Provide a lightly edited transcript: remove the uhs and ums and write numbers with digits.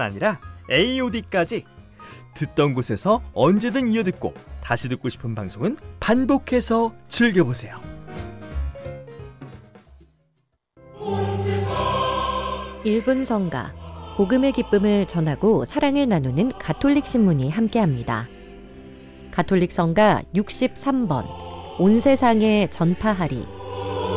아니라 AOD까지 듣던 곳에서 언제든 이어듣고 다시 듣고 싶은 방송은 반복해서 즐겨보세요. 일분 성가, 복음의 기쁨을 전하고 사랑을 나누는 가톨릭 신문이 함께합니다. 가톨릭 성가 63번, 온 세상에 전파하리,